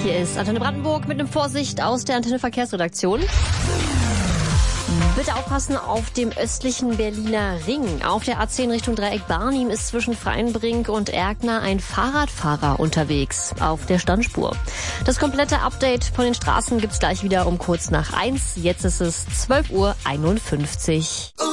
Hier ist Antenne Brandenburg mit einem Vorsicht aus der Antenne Verkehrsredaktion. Bitte aufpassen auf dem östlichen Berliner Ring. Auf der A10 Richtung Dreieck Barnim ist zwischen Freienbrink und Erkner ein Fahrradfahrer unterwegs auf der Standspur. Das komplette Update von den Straßen gibt's gleich wieder um kurz nach 1. Jetzt ist es 12:51 Uhr.